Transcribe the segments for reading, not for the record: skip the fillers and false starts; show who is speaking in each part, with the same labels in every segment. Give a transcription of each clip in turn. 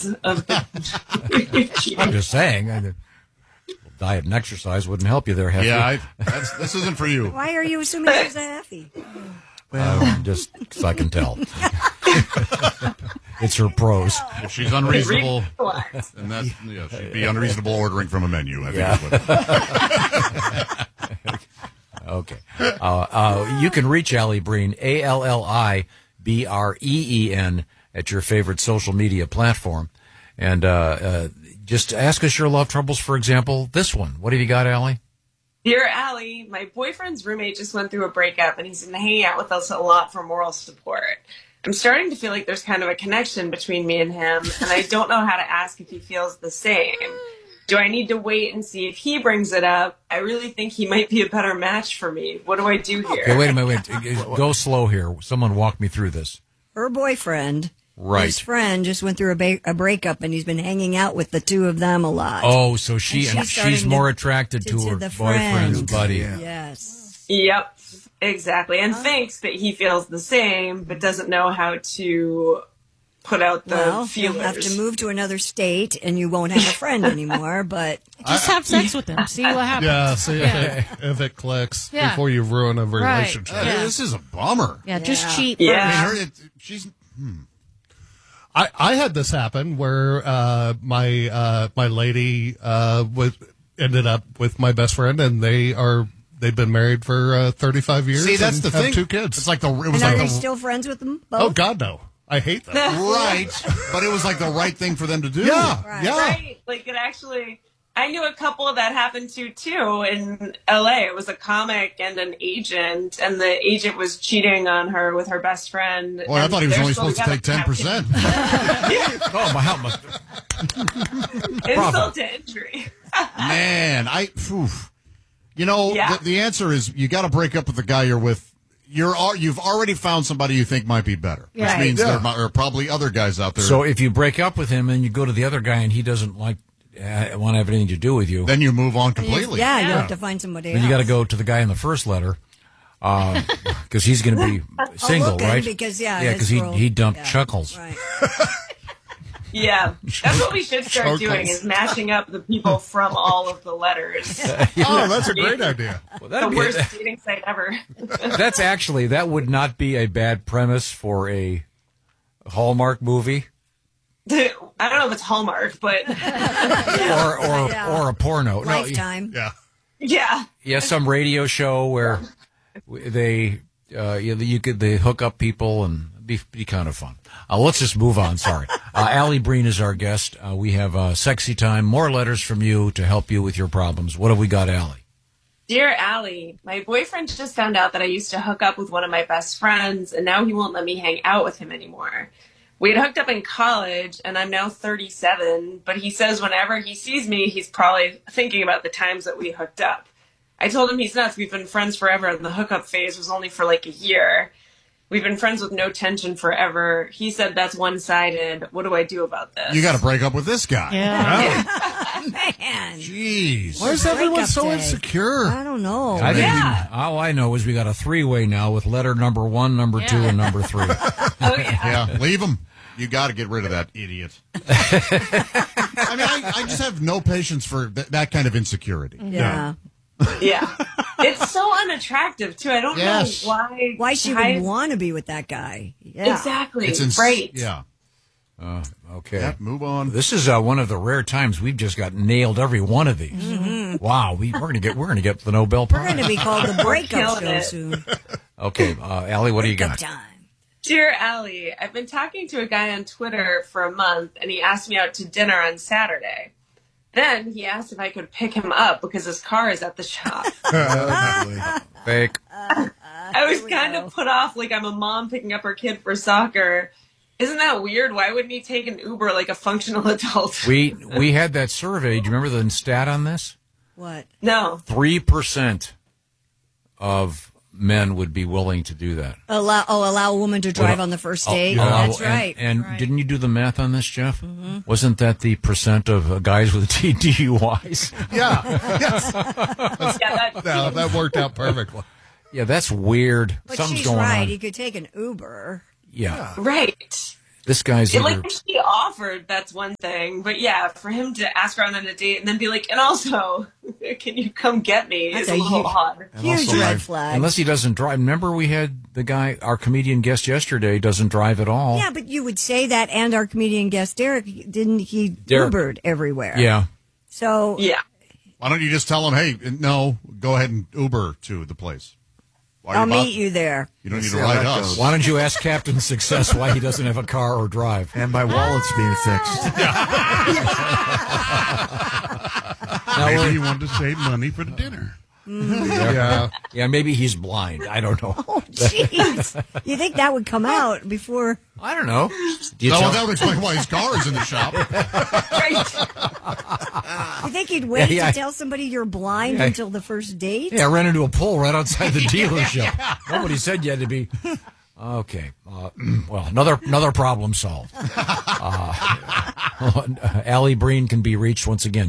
Speaker 1: of the
Speaker 2: I'm just saying. Diet and exercise wouldn't help you there, Heffy.
Speaker 3: Yeah, this isn't for you.
Speaker 4: Why are you assuming she's a Heffy?
Speaker 2: Well, just because I can tell. It's her pros.
Speaker 3: If she's unreasonable, and that she'd be unreasonable ordering from a menu. I think is what.
Speaker 2: Okay. You can reach Allie Breen, ALLIBREEN, at your favorite social media platform. And just ask us your love troubles, for example, this one. What have you got, Allie?
Speaker 1: Dear Allie, my boyfriend's roommate just went through a breakup, and he's been hanging out with us a lot for moral support. I'm starting to feel like there's kind of a connection between me and him, and I don't know how to ask if he feels the same. Do I need to wait and see if he brings it up? I really think he might be a better match for me. What do I do here?
Speaker 2: Okay, wait a minute. Go slow here. Someone walk me through this.
Speaker 4: Her boyfriend,
Speaker 2: right.
Speaker 4: His friend just went through a breakup, and he's been hanging out with the two of them a lot.
Speaker 2: Oh, so she's more attracted to her boyfriend's buddy.
Speaker 4: Yeah. Yes.
Speaker 1: Yep, exactly. And thinks that he feels the same, but doesn't know how to put out the feelers.
Speaker 4: You'll have to move to another state, and you won't have a friend anymore, but...
Speaker 5: Just have sex with him. See what happens.
Speaker 6: Yeah, see if it clicks before you ruin a relationship.
Speaker 3: Right. This is a bummer.
Speaker 5: Yeah, just cheat.
Speaker 1: Yeah.
Speaker 3: I mean, she's...
Speaker 6: I had this happen where my lady ended up with my best friend, and they've been married for 35 years.
Speaker 3: See, that's
Speaker 6: and
Speaker 3: the
Speaker 6: have
Speaker 3: thing.
Speaker 6: 2 kids.
Speaker 3: It's like
Speaker 4: Are they still friends with them both?
Speaker 6: Oh God, no! I hate them.
Speaker 3: Right, but it was like the right thing for them to do.
Speaker 6: Yeah,
Speaker 1: Right. Like, it actually... I knew a couple that happened to, too, in L.A. It was a comic and an agent, and the agent was cheating on her with her best friend.
Speaker 3: Well, I thought he was only supposed to take 10%.
Speaker 2: Oh, my helmet.
Speaker 1: Insult to injury.
Speaker 3: Man, the answer is you got to break up with the guy you're with. You've already found somebody you think might be better, which means there are probably other guys out there.
Speaker 2: So if you break up with him and you go to the other guy and he doesn't want to have anything to do with you,
Speaker 3: then you move on completely.
Speaker 4: You have to find somebody else.
Speaker 2: Then you got to go to the guy in the first letter because he's going to be single, right?
Speaker 4: Because
Speaker 2: he dumped Chuckles.
Speaker 4: Right.
Speaker 1: Yeah, that's what we should start doing, is mashing up the people from all of the letters.
Speaker 6: Oh, that's a great idea.
Speaker 2: Well,
Speaker 1: The worst dating site ever.
Speaker 2: That would not be a bad premise for a Hallmark movie.
Speaker 1: I don't know if it's Hallmark, but
Speaker 2: or a porno.
Speaker 4: Lifetime.
Speaker 1: Yeah,
Speaker 2: some radio show where they hook up people and be kind of fun. Let's just move on. Sorry. Allie Breen is our guest. We have Sexy Time. More letters from you to help you with your problems. What have we got, Allie?
Speaker 1: Dear Allie, my boyfriend just found out that I used to hook up with one of my best friends, and now he won't let me hang out with him anymore. We had hooked up in college, and I'm now 37, but he says whenever he sees me, he's probably thinking about the times that we hooked up. I told him he's nuts. We've been friends forever, and the hookup phase was only for like a year. We've been friends with no tension forever. He said that's one-sided. What do I do about this?
Speaker 3: You got to break up with this guy.
Speaker 4: Yeah. Man.
Speaker 3: Jeez.
Speaker 6: Why is everyone so
Speaker 4: day.
Speaker 6: insecure?
Speaker 4: I don't know.
Speaker 2: All I know is we got a 3-way now with letter number 1, number 2, and number 3.
Speaker 3: Yeah, leave him. You got to get rid of that idiot. I mean, I just have no patience for that kind of insecurity.
Speaker 4: Yeah.
Speaker 1: Yeah. It's so unattractive, too. I don't know
Speaker 4: why she would want to be with that guy. Yeah.
Speaker 1: Exactly. Right.
Speaker 3: Yeah.
Speaker 2: Okay.
Speaker 3: Yeah, move on.
Speaker 2: This is one of the rare times we've just got nailed every one of these.
Speaker 4: Mm-hmm.
Speaker 2: Wow, we're gonna get the Nobel Prize.
Speaker 4: We're going to be called the Breakup Show soon.
Speaker 2: Okay, Allie, what do you got?
Speaker 4: Time.
Speaker 1: Dear Allie, I've been talking to a guy on Twitter for a month, and he asked me out to dinner on Saturday. Then he asked if I could pick him up because his car is at the shop.
Speaker 2: Fake.
Speaker 1: I was kind of put off, like I'm a mom picking up her kid for soccer. Isn't that weird? Why wouldn't he take an Uber like a functional adult?
Speaker 2: We had that survey. Do you remember the stat on this?
Speaker 4: What?
Speaker 1: No.
Speaker 2: 3% of men would be willing to do that.
Speaker 4: Allow a woman to drive on the first date? That's right.
Speaker 2: And
Speaker 4: right.
Speaker 2: Didn't you do the math on this, Jeff? Mm-hmm. Wasn't that the percent of guys with DUIs?
Speaker 6: Yeah. Yes. That worked out perfectly.
Speaker 2: Yeah, that's weird.
Speaker 4: But
Speaker 2: Something's
Speaker 4: she's
Speaker 2: going
Speaker 4: right.
Speaker 2: on.
Speaker 4: He could take an Uber.
Speaker 2: Yeah.
Speaker 1: Right.
Speaker 2: This guy's
Speaker 1: It,
Speaker 2: either,
Speaker 1: like, if she offered, that's one thing. But yeah, for him to ask her out on a date and then be like, and also, can you come get me?
Speaker 4: That's
Speaker 1: Is a
Speaker 4: a
Speaker 1: little
Speaker 4: huge-
Speaker 1: odd.
Speaker 2: and
Speaker 4: Huge
Speaker 2: also,
Speaker 4: red flag.
Speaker 2: unless he doesn't drive. Remember, we had the guy, our comedian guest yesterday, doesn't drive at all.
Speaker 4: Yeah, but you would say that, and our comedian guest Derek, didn't he
Speaker 2: Derek.
Speaker 4: Ubered everywhere?
Speaker 2: Yeah.
Speaker 4: So
Speaker 1: Yeah.
Speaker 3: Why don't you just tell him, hey, no, go ahead and Uber to the place. Why are
Speaker 4: I'll
Speaker 3: you
Speaker 4: meet you there.
Speaker 3: You don't need
Speaker 7: See
Speaker 3: to
Speaker 7: how
Speaker 3: ride
Speaker 7: that
Speaker 3: us.
Speaker 7: goes.
Speaker 2: Why don't you ask Captain Success why he doesn't have a car or drive?
Speaker 7: And my wallet's being fixed.
Speaker 2: Now,
Speaker 8: Maybe he wanted to save money for the dinner.
Speaker 6: Yeah.
Speaker 2: yeah, maybe he's blind. I don't know.
Speaker 4: Oh, jeez. You think that would come out before?
Speaker 2: I don't know. Do you
Speaker 3: No,
Speaker 2: tell-
Speaker 3: that would explain why his car is in the shop.
Speaker 4: You think he'd wait
Speaker 2: Yeah.
Speaker 4: to tell somebody you're blind
Speaker 2: Yeah.
Speaker 4: until the first date?
Speaker 2: Yeah, I ran into a pole right outside the dealership. Nobody said you had to be. Okay. Well, another problem solved. Allie Breen can be reached once again.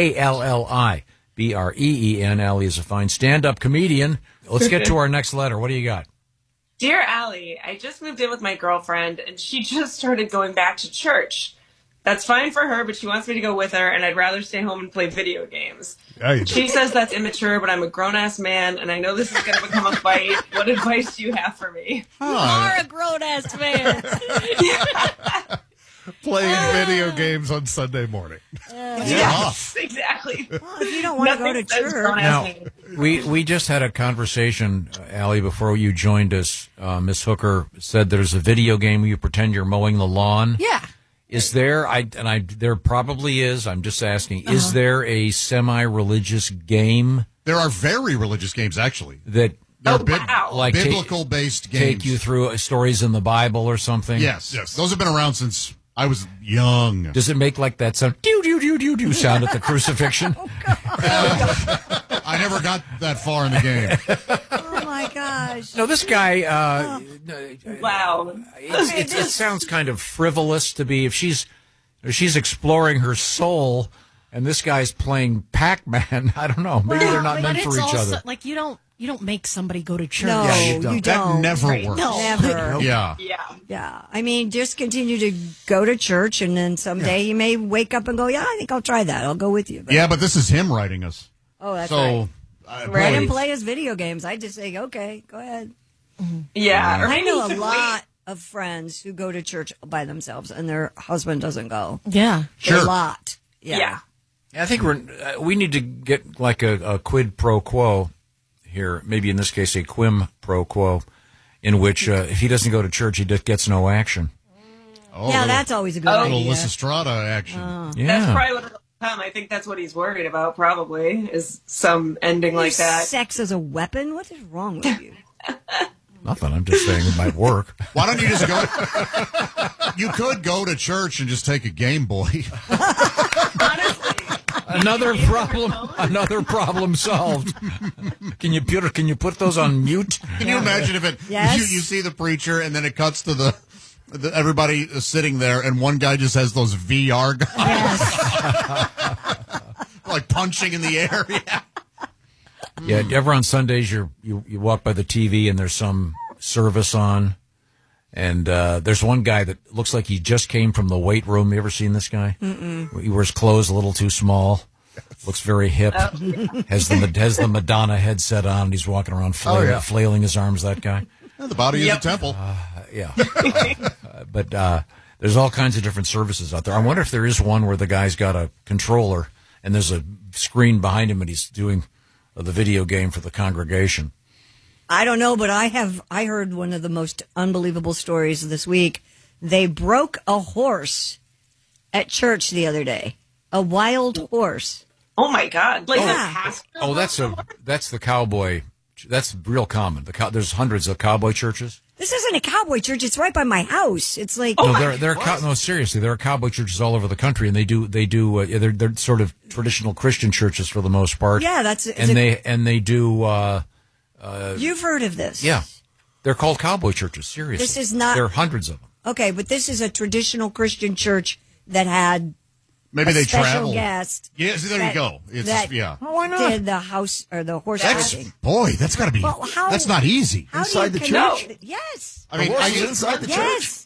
Speaker 2: ALLIBREEN. Allie is a fine stand-up comedian. Let's get to our next letter. What do you got?
Speaker 1: Dear Allie, I just moved in with my girlfriend and she just started going back to church. That's fine for her, but she wants me to go with her and I'd rather stay home and play video games.
Speaker 6: Yeah, you do.
Speaker 1: She says that's immature, but I'm a grown-ass man and I know this is going to become a fight. What advice do you have for me?
Speaker 5: You are a grown ass man.
Speaker 6: Playing video games on Sunday morning.
Speaker 3: Tough.
Speaker 1: Exactly.
Speaker 4: Well, if you don't want to go to
Speaker 1: Nothing says
Speaker 4: church,
Speaker 1: grown-ass
Speaker 2: Now,
Speaker 1: man.
Speaker 2: we just had a conversation, Allie, before you joined us. Miss Hooker said there's a video game where you pretend you're mowing the lawn.
Speaker 5: Yeah.
Speaker 2: Is there? There probably is. I'm just asking. Is there a semi-religious game
Speaker 3: There are very religious games, actually.
Speaker 2: that
Speaker 3: They're
Speaker 1: wow.
Speaker 2: like
Speaker 3: biblical-based games.
Speaker 2: take you through stories in the Bible or something?
Speaker 3: Yes. Those have been around since I was young.
Speaker 2: Does it make like that sound? Do do do do do sound at the crucifixion?
Speaker 3: I never got that far in the game.
Speaker 4: oh my gosh.
Speaker 2: No, this guy.
Speaker 1: Wow.
Speaker 2: It sounds kind of frivolous to be if she's exploring her soul, and this guy's playing Pac-Man. I don't know. Maybe they're not
Speaker 5: But
Speaker 2: meant
Speaker 5: it's
Speaker 2: for each
Speaker 5: also,
Speaker 2: other.
Speaker 5: like, you don't make somebody go to church.
Speaker 4: No,
Speaker 2: Yeah, you
Speaker 4: you
Speaker 2: don't.
Speaker 4: don't.
Speaker 3: That never
Speaker 5: Right.
Speaker 3: works.
Speaker 5: No.
Speaker 4: Never.
Speaker 3: Yeah.
Speaker 1: Yeah.
Speaker 4: Yeah. I mean, just continue to go to church, and then someday you may wake up and go, yeah, I think I'll try that. I'll go with you. But-
Speaker 3: Yeah, but this is him writing us.
Speaker 4: Oh, that's
Speaker 3: So,
Speaker 4: right.
Speaker 3: boy,
Speaker 4: Let him play his video games. I just say, okay, go ahead.
Speaker 1: Yeah. Or
Speaker 4: I
Speaker 1: maybe
Speaker 4: know
Speaker 1: he
Speaker 4: a
Speaker 1: could
Speaker 4: lot of friends who go to church by themselves, and their husband doesn't go.
Speaker 5: Yeah.
Speaker 3: Sure.
Speaker 4: A lot.
Speaker 1: Wait. Yeah.
Speaker 2: I think we need to get like a quid pro quo here. Maybe in this case, a quim pro quo, in which if he doesn't go to church, he just gets no action.
Speaker 3: Oh,
Speaker 4: Yeah,
Speaker 3: little-
Speaker 4: that's always a good
Speaker 3: little
Speaker 4: idea.
Speaker 3: Lysistrata action.
Speaker 2: Yeah.
Speaker 1: That's probably what it'll come. I think that's what he's worried about, probably, is some ending like
Speaker 4: Use
Speaker 1: that.
Speaker 4: Sex as a weapon? What is wrong with you?
Speaker 2: Nothing. I'm just saying it might work.
Speaker 3: Why don't you just go? You could go to church and just take a Game Boy.
Speaker 1: Honestly.
Speaker 2: Another problem solved. Can you put those on mute?
Speaker 3: Can you imagine if it?
Speaker 4: Yes.
Speaker 3: You see the preacher, and then it cuts to the everybody sitting there, and one guy just has those VR guns, like punching in the air. Yeah.
Speaker 2: Yeah, ever on Sundays you walk by the TV and there's some service on, and there's one guy that looks like he just came from the weight room. You ever seen this guy? Mm-mm. He wears clothes a little too small. Looks very hip. Has the Madonna headset on. And he's walking around flailing his arms. That guy.
Speaker 3: The body is a temple.
Speaker 2: Yeah. But there's all kinds of different services out there. I wonder if there is one where the guy's got a controller and there's a screen behind him and he's doing the video game for the congregation.
Speaker 4: I don't know, but I heard one of the most unbelievable stories this week. They broke a horse at church the other day. A wild horse.
Speaker 1: Oh my God! Like
Speaker 4: Yeah.
Speaker 1: the pastor.
Speaker 2: Oh, that's the cowboy. That's real common. There's hundreds of cowboy churches.
Speaker 4: This isn't a cowboy church. It's right by my house. It's like
Speaker 2: No, seriously, there are cowboy churches all over the country, and they're sort of traditional Christian churches for the most part.
Speaker 4: Yeah,
Speaker 2: they do.
Speaker 4: You've heard of this.
Speaker 2: Yeah, they're called cowboy churches. Seriously,
Speaker 4: This is not-
Speaker 2: There are hundreds of them.
Speaker 4: Okay, but this is a traditional Christian church that had
Speaker 3: Maybe
Speaker 4: a
Speaker 3: they
Speaker 4: special
Speaker 3: travel.
Speaker 4: guest.
Speaker 3: Yeah, see, there you go. It's
Speaker 4: that
Speaker 3: yeah.
Speaker 2: why not?
Speaker 4: Did the house or the horse
Speaker 3: That's
Speaker 4: riding.
Speaker 3: boy. That's got to be.
Speaker 4: Well, how-
Speaker 3: That's not easy.
Speaker 4: How
Speaker 7: Inside
Speaker 4: do
Speaker 7: the
Speaker 4: you
Speaker 7: church?
Speaker 4: connect- Yes.
Speaker 3: I mean,
Speaker 7: horse is inside the church?
Speaker 4: Yes.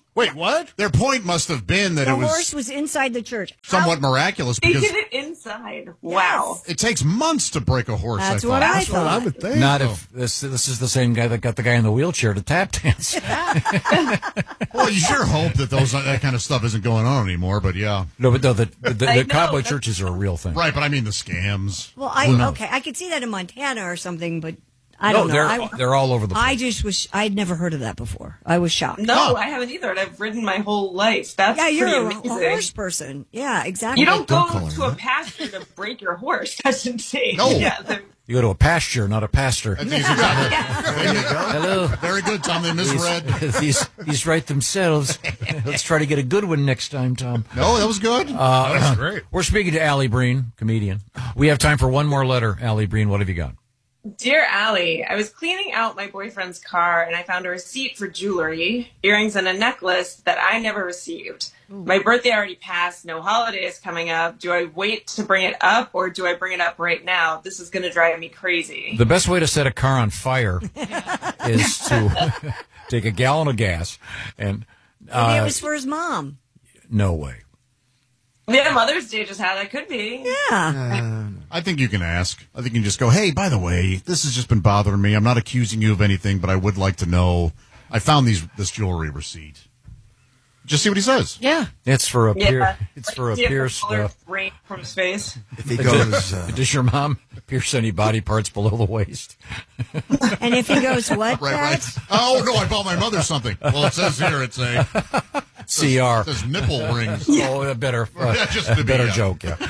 Speaker 6: Wait, what?
Speaker 3: Their point must have been that
Speaker 4: The
Speaker 3: it was
Speaker 4: horse was inside the church.
Speaker 3: somewhat miraculous
Speaker 1: They
Speaker 3: because
Speaker 1: did it inside. Wow.
Speaker 3: it takes months to break a horse.
Speaker 4: That's
Speaker 3: I
Speaker 4: what
Speaker 3: thought.
Speaker 4: I
Speaker 6: That's what I
Speaker 4: thought.
Speaker 6: would think.
Speaker 2: Not if this is the same guy that got the guy in the wheelchair to tap dance.
Speaker 3: Well, you sure hope that that kind of stuff isn't going on anymore. But yeah,
Speaker 2: No, but no, the
Speaker 1: I know,
Speaker 2: cowboy
Speaker 1: that's-
Speaker 2: churches are a real thing.
Speaker 3: right. But I mean the scams.
Speaker 4: Well,
Speaker 3: Who knows?
Speaker 4: I could see that in Montana or something, but I
Speaker 2: No,
Speaker 4: don't know.
Speaker 2: they're all over the place.
Speaker 4: I just was. I'd never heard of that before. I was shocked.
Speaker 1: No, I haven't either, and I've ridden my whole life. That's
Speaker 4: Yeah, you're
Speaker 1: pretty
Speaker 4: a
Speaker 1: amazing.
Speaker 4: horse person. Yeah, exactly.
Speaker 1: You don't
Speaker 7: Don't
Speaker 1: go
Speaker 7: call her
Speaker 1: to a
Speaker 7: that.
Speaker 1: pasture to break your horse. That's insane.
Speaker 3: No.
Speaker 1: Yeah,
Speaker 2: You go to a pasture, not a pastor.
Speaker 3: There you go.
Speaker 2: Hello.
Speaker 3: Very good, Tom. They misread.
Speaker 2: These write themselves. Let's try to get a good one next time, Tom.
Speaker 3: No, that was good.
Speaker 6: That's great.
Speaker 2: We're speaking to Allie Breen, comedian. We have time for one more letter. Allie Breen, what have you got?
Speaker 1: Dear Allie, I was cleaning out my boyfriend's car and I found a receipt for jewelry, earrings, and a necklace that I never received. My birthday already passed. No holiday is coming up. Do I wait to bring it up or do I bring it up right now? This is going to drive me crazy.
Speaker 2: The best way to set a car on fire is to take a gallon of gas and
Speaker 4: Maybe it was for his mom.
Speaker 2: no way.
Speaker 1: Yeah, Mother's Day just had. That could be.
Speaker 4: Yeah.
Speaker 3: I think you can ask. I think you can just go, hey, by the way, this has just been bothering me. I'm not accusing you of anything, but I would like to know. I found this jewelry receipt. Just see what he says.
Speaker 5: Yeah.
Speaker 2: It's for a
Speaker 1: Yeah.
Speaker 2: it's for a
Speaker 1: Do you have the
Speaker 2: pierced.
Speaker 1: color rain from his face.
Speaker 7: If he goes,
Speaker 2: Does your mom pierce any body parts below the waist?
Speaker 4: And if he goes, what?
Speaker 3: Right,
Speaker 4: Dad?
Speaker 3: right. Oh, no, I bought my mother something. Well, it says here, it's a
Speaker 2: CR.
Speaker 3: it says nipple rings.
Speaker 2: Oh, a better,
Speaker 3: Yeah, just to be,
Speaker 2: better
Speaker 3: yeah.
Speaker 2: joke. Yeah.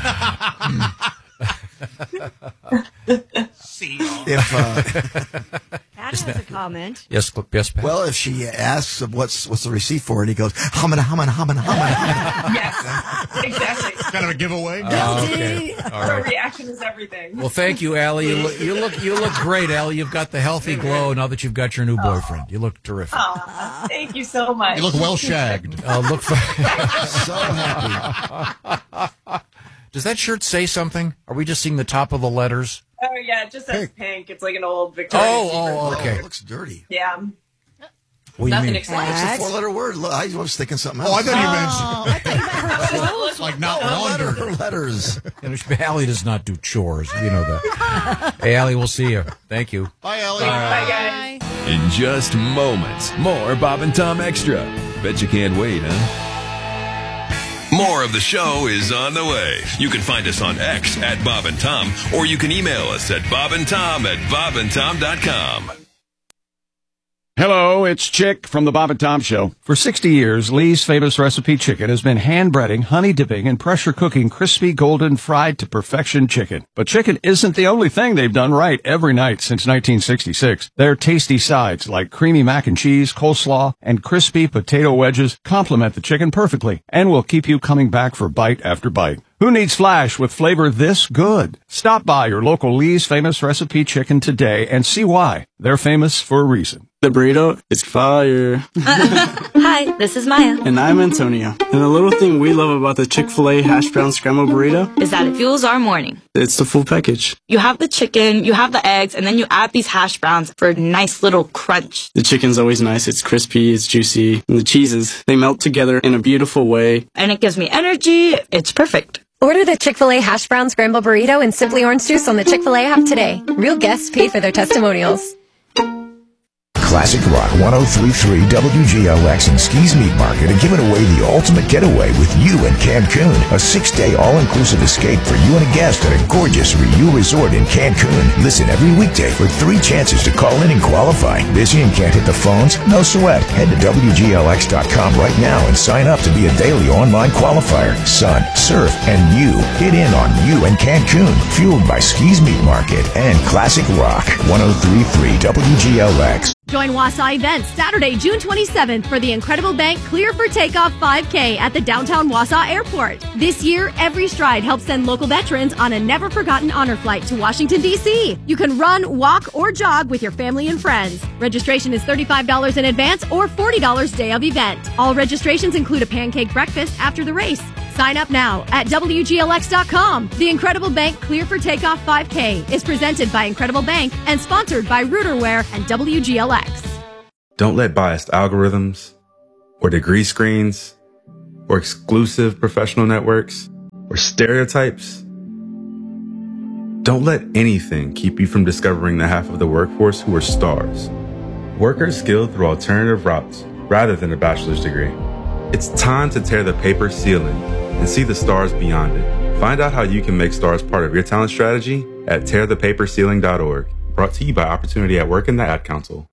Speaker 4: Pat has a comment.
Speaker 2: Yes, yes, Pat.
Speaker 7: well, if she asks what's the receipt for, and he goes, hummin'.
Speaker 1: Yes, exactly.
Speaker 3: Kind of a giveaway.
Speaker 4: Guilty.
Speaker 1: Her reaction is everything.
Speaker 2: Well, thank you, Allie. You look great, Allie. You've got the healthy glow now that you've got your new boyfriend. You look terrific.
Speaker 1: Aw, thank you so much.
Speaker 3: You look well shagged.
Speaker 2: Look for.
Speaker 7: So happy.
Speaker 2: Does that shirt say something? Are we just seeing the top of the letters?
Speaker 1: Oh yeah, it just says pink. It's like an old Victoria's Secret.
Speaker 7: Oh,
Speaker 2: Okay.
Speaker 7: it looks dirty.
Speaker 1: Yeah,
Speaker 2: What do you
Speaker 1: nothing
Speaker 2: mean?
Speaker 1: exciting.
Speaker 7: It's a four-letter word. Look, I was thinking something else.
Speaker 3: Oh, I thought you meant like not laundered.
Speaker 7: letters.
Speaker 2: Allie does not do chores. You know that. Hey, Allie, we'll see you. Thank you.
Speaker 3: Bye, Ellie.
Speaker 1: Bye guys.
Speaker 9: In just moments, more Bob and Tom Extra. Bet you can't wait, huh? More of the show is on the way. You can find us on X at Bob and Tom, or you can email us at bobandtom@bobandtom.com.
Speaker 10: Hello, it's Chick from the Bob and Tom Show. For 60 years, Lee's Famous Recipe Chicken has been hand-breading, honey-dipping, and pressure-cooking crispy, golden, fried to perfection chicken. But chicken isn't the only thing they've done right every night since 1966. Their tasty sides, like creamy mac and cheese, coleslaw, and crispy potato wedges, complement the chicken perfectly and will keep you coming back for bite after bite. Who needs flash with flavor this good? Stop by your local Lee's Famous Recipe Chicken today and see why. They're famous for a reason.
Speaker 11: The burrito is fire.
Speaker 12: Hi, this is Maya.
Speaker 11: And I'm Antonio. And the little thing we love about the Chick-fil-A hash brown scrambled burrito
Speaker 12: Is that it fuels our morning.
Speaker 11: it's the full package.
Speaker 12: You have the chicken, you have the eggs, and then you add these hash browns for a nice little crunch.
Speaker 11: The chicken's always nice. It's crispy, it's juicy. And the cheeses, they melt together in a beautiful way.
Speaker 12: And it gives me energy. It's perfect.
Speaker 13: Order the Chick-fil-A Hash Brown Scramble Burrito and Simply Orange Juice on the Chick-fil-A app today. Real guests pay for their testimonials.
Speaker 14: Classic Rock 103.3 WGLX and Skis Meat Market are giving away the ultimate getaway with you in Cancun. A 6-day all-inclusive escape for you and a guest at a gorgeous Riu resort in Cancun. Listen every weekday for 3 chances to call in and qualify. Busy and can't hit the phones? No sweat. Head to WGLX.com right now and sign up to be a daily online qualifier. Sun, surf, and you. Get in on you in Cancun. Fueled by Skis Meat Market and Classic Rock 103.3 WGLX.
Speaker 15: Join Wausau Events Saturday, June 27th for the Incredible Bank Clear for Takeoff 5K at the downtown Wausau Airport. This year, Every Stride helps send local veterans on a never-forgotten honor flight to Washington, D.C. You can run, walk, or jog with your family and friends. Registration is $35 in advance or $40 day of event. All registrations include a pancake breakfast after the race. Sign up now at WGLX.com. The Incredible Bank Clear for Takeoff 5K is presented by Incredible Bank and sponsored by Rooterware and WGLX.
Speaker 16: Don't let biased algorithms, or degree screens, or exclusive professional networks, or stereotypes. Don't let anything keep you from discovering the half of the workforce who are stars. Workers skilled through alternative routes rather than a bachelor's degree. It's time to tear the paper ceiling and see the stars beyond it. Find out how you can make stars part of your talent strategy at tearthepaperceiling.org. Brought to you by Opportunity at Work and the Ad Council.